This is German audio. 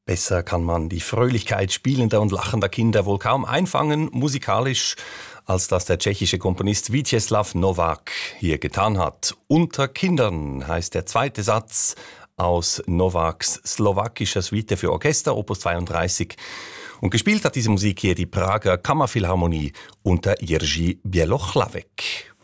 Besser kann man die Fröhlichkeit spielender und lachender Kinder wohl kaum einfangen, musikalisch, als das der tschechische Komponist Vítězslav Novák hier getan hat. Unter Kindern heißt der zweite Satz aus Nováks slowakischer Suite für Orchester, Opus 32. Und gespielt hat diese Musik hier die Prager Kammerphilharmonie unter Jiří Bělohlavek.